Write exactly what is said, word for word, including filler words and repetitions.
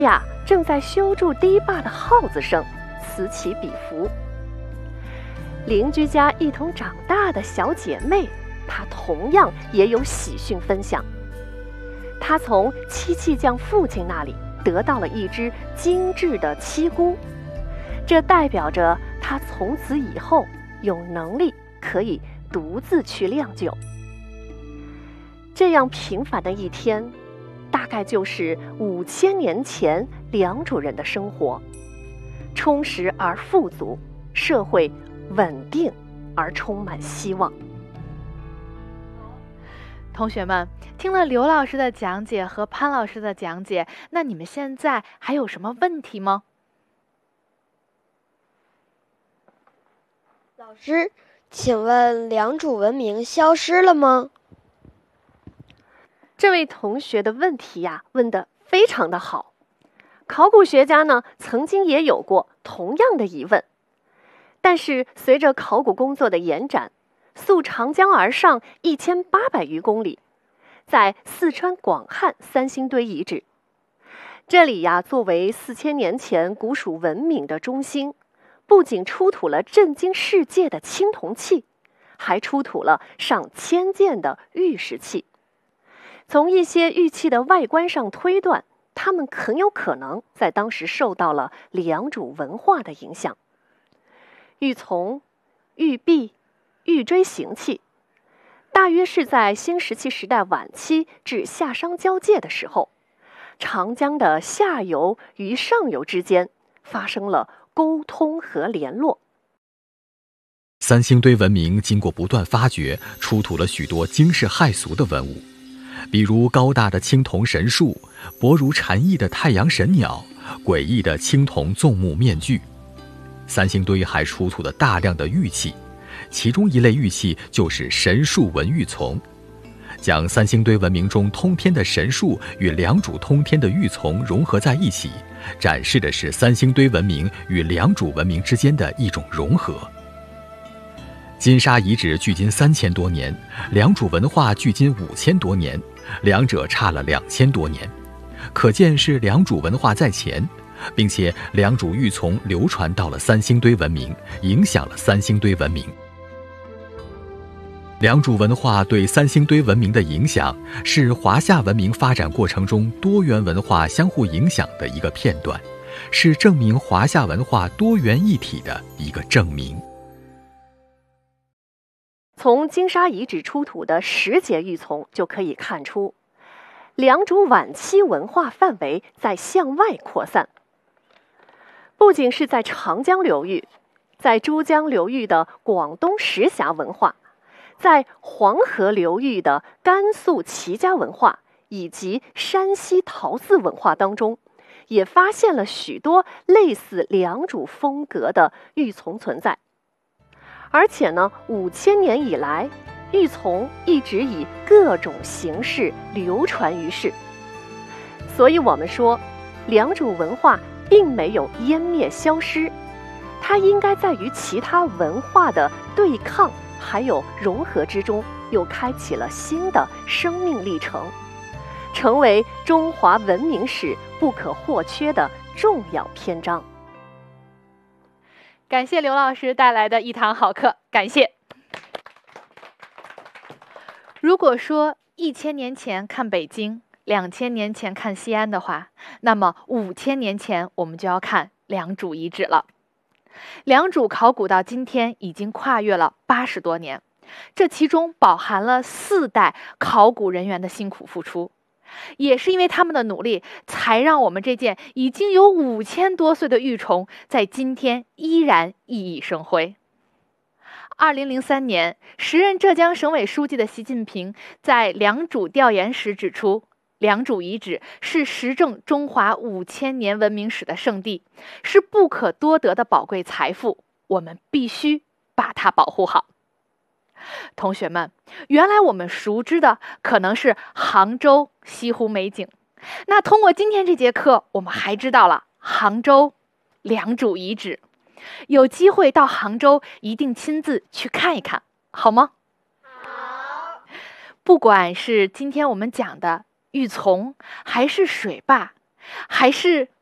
呀，正在修筑堤坝的号子声此起彼伏。邻居家一同长大的小姐妹，她同样也有喜讯分享。她从漆器匠父亲那里得到了一只精致的漆箍，这代表着她从此以后有能力可以独自去酿酒。这样平凡的一天，大概就是五千年前梁主人的生活，充实而富足，社会稳定而充满希望。 同学们，听了刘老师的讲解和潘老师的讲解，那你们现在还有什么问题吗？ 老师，请问良渚文明消失了吗？ 这位同学的问题呀，问得非常的好。考古学家呢，曾经也有过同样的疑问，但是随着考古工作的延展，溯长江而上一千八百余公里，在四川广汉三星堆遗址，这里呀，作为四千年前古蜀文明的中心，不仅出土了震惊世界的青铜器，还出土了上千件的玉石器。从一些玉器的外观上推断，它们很有可能在当时受到了良渚文化的影响。玉琮、玉璧、玉锥形器，大约是在新石器时代晚期至夏商交界的时候，长江的下游与上游之间发生了沟通和联络。 三星堆文明经过不断发掘，出土了许多惊世骇俗的文物，比如高大的青铜神树、薄如蝉翼的太阳神鸟、诡异的青铜纵目面具。三星堆还出土了大量的玉器，其中一类玉器就是神树纹玉琮。将三星堆文明中通天的神树与良渚通天的玉琮融合在一起，展示的是三星堆文明与良渚文明之间的一种融合。金沙遗址距今三千多年，良渚文化距今五千多年，两者差了两千多年，可见是良渚文化在前，并且良渚玉琮流传到了三星堆文明，影响了三星堆文明。良渚文化对三星堆文明的影响，是华夏文明发展过程中多元文化相互影响的一个片段，是证明华夏文化多元一体的一个证明。 从金沙遗址出土的石节玉琮就可以看出，良渚晚期文化范围在向外扩散，不仅是在长江流域，在珠江流域的广东石峡文化，在黄河流域的甘肃齐家文化以及山西陶寺文化当中，也发现了许多类似良渚风格的玉琮存在。而且呢，五千年以来，玉琮一直以各种形式流传于世。所以我们说，良渚文化并没有湮灭消失，它应该在与其他文化的对抗还有融合之中，又开启了新的生命历程，成为中华文明史不可或缺的重要篇章。 感谢刘老师带来的一堂好课，感谢。如果说一千年前看北京，两千年前看西安的话，那么五千年前我们就要看良渚遗址了。良渚考古到今天已经跨越了八十多年，这其中饱含了四代考古人员的辛苦付出，也是因为他们的努力，才让我们这件已经有五千多岁的玉琮在今天依然熠熠生辉。二零零三年，时任浙江省委书记的习近平在良渚调研时指出，良渚遗址是实证中华五千年文明史的圣地，是不可多得的宝贵财富，我们必须把它保护好。同学们，原来我们熟知的可能是杭州西湖美景，那通过今天这节课，我们还知道了杭州良渚遗址。有机会到杭州，一定亲自去看一看，好吗？ 好。 不管是今天我们讲的玉琮，还是水坝， 还是